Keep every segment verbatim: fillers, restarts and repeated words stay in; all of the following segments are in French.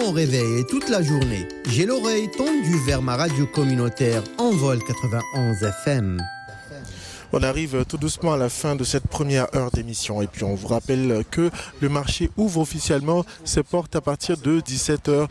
mon réveil et toute la journée, j'ai l'oreille tendue vers ma radio communautaire Envol quatre-vingt-onze F M. On arrive tout doucement à la fin de cette première heure d'émission et puis on vous rappelle que le marché ouvre officiellement ses portes à partir de dix-sept heures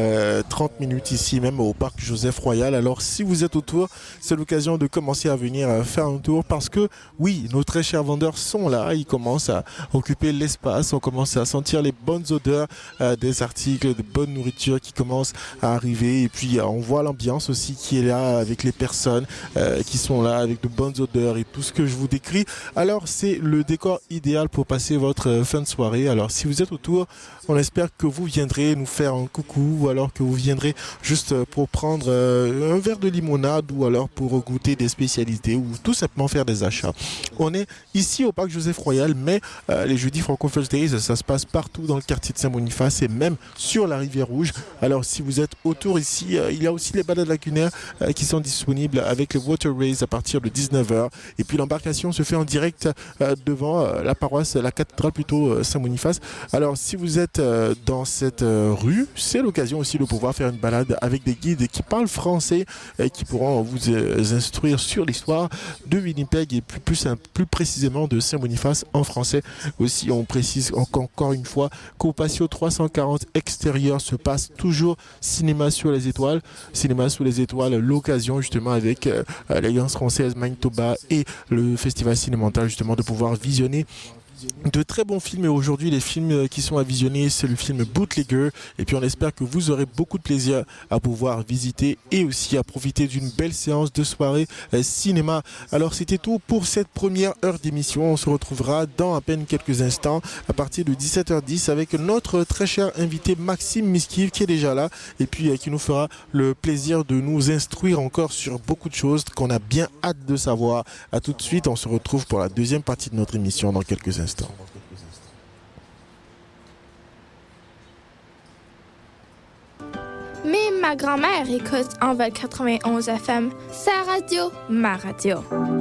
trente minutes ici même au parc Joseph Royal. Alors si vous êtes autour, c'est l'occasion de commencer à venir faire un tour parce que oui, nos très chers vendeurs sont là, ils commencent à occuper l'espace, on commence à sentir les bonnes odeurs euh, des articles, de bonne nourriture qui commencent à arriver et puis euh, on voit l'ambiance aussi qui est là avec les personnes euh, qui sont là avec de bonnes odeurs et tout ce que je vous décris. Alors c'est le décor idéal pour passer votre fin de soirée. Alors si vous êtes autour, on espère que vous viendrez nous faire un coucou ou alors que vous viendrez juste pour prendre euh, un verre de limonade ou alors pour goûter des spécialités ou tout simplement faire des achats. On est ici au parc Joseph Royal, mais euh, les jeudis Franco First Days, ça se passe partout dans le quartier de Saint-Boniface et même sur la rivière Rouge. Alors si vous êtes autour ici, euh, il y a aussi les balades lacunaires euh, qui sont disponibles avec les water rays à partir de dix-neuf heures. Et puis l'embarcation se fait en direct euh, devant euh, la paroisse, la cathédrale plutôt euh, Saint-Boniface. Alors si vous êtes euh, dans cette euh, rue, c'est l'occasion aussi de pouvoir faire une balade avec des guides qui parlent français et qui pourront vous euh, instruire sur l'histoire de Winnipeg et plus, plus, plus précisément de Saint-Boniface en français. Aussi on précise encore une fois qu'au patio trois cent quarante extérieur se passe toujours Cinéma sur les étoiles. Cinéma sur les étoiles, l'occasion justement avec euh, l'Alliance française Manitoba et le festival cinémental justement de pouvoir visionner de très bons films. Et aujourd'hui les films qui sont à visionner, c'est le film Bootlegger et puis on espère que vous aurez beaucoup de plaisir à pouvoir visiter et aussi à profiter d'une belle séance de soirée euh, cinéma. Alors c'était tout pour cette première heure d'émission. On se retrouvera dans à peine quelques instants à partir de dix-sept heures dix avec notre très cher invité Maxime Miskiv qui est déjà là et puis euh, qui nous fera le plaisir de nous instruire encore sur beaucoup de choses qu'on a bien hâte de savoir. À tout de suite, on se retrouve pour la deuxième partie de notre émission dans quelques instants. Mais ma grand-mère écoute Envol quatre-vingt-onze F M. Sa radio, ma radio.